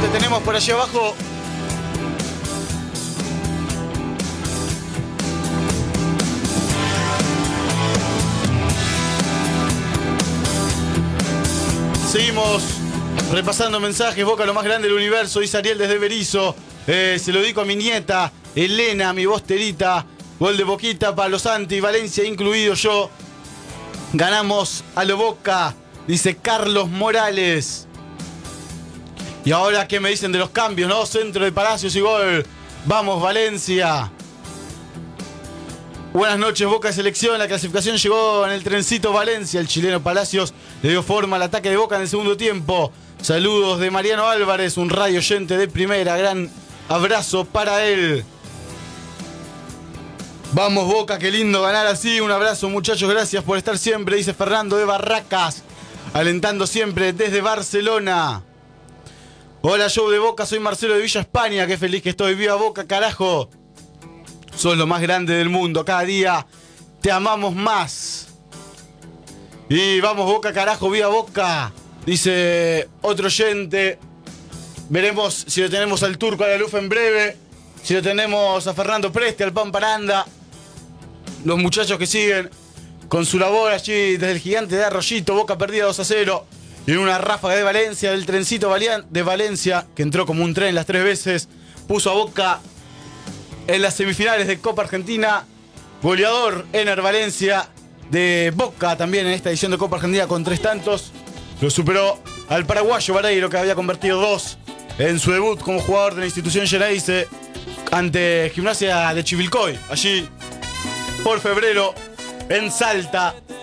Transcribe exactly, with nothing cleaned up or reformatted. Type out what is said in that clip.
lo tenemos por allí abajo. Seguimos repasando mensajes. Boca, lo más grande del universo, dice Ariel desde Berizo. Eh, se lo dedico a mi nieta, Elena, mi bosterita. Gol de Boquita para los Santi, Valencia incluido yo. Ganamos a lo Boca, dice Carlos Morales. Y ahora, ¿qué me dicen de los cambios, no? Centro de Palacios y gol. Vamos, Valencia. Buenas noches, Boca de selección. La clasificación llegó en el trencito Valencia. El chileno Palacios le dio forma al ataque de Boca en el segundo tiempo. Saludos de Mariano Álvarez, un radio oyente de primera. Gran abrazo para él. Vamos, Boca, qué lindo ganar así. Un abrazo, muchachos, gracias por estar siempre, dice Fernando de Barracas, alentando siempre desde Barcelona. Hola, show de Boca, soy Marcelo de Villa España. Qué feliz que estoy. Viva Boca, carajo. Sos lo más grande del mundo. Cada día te amamos más. Y vamos, Boca, carajo, viva Boca. Dice otro oyente. Veremos si lo tenemos al Turco a la luz en breve. Si lo tenemos a Fernando Preste, al Pan Paranda. Los muchachos que siguen con su labor allí desde el gigante de Arroyito. Boca perdida dos a cero. Y en una ráfaga de Valencia, del trencito de Valencia, que entró como un tren las tres veces, puso a Boca en las semifinales de Copa Argentina. Goleador Ener Valencia de Boca también en esta edición de Copa Argentina con tres tantos. Lo superó al paraguayo Vareiro, que había convertido dos en su debut como jugador de la institución Geneise ante Gimnasia de Chivilcoy, allí por febrero en Salta.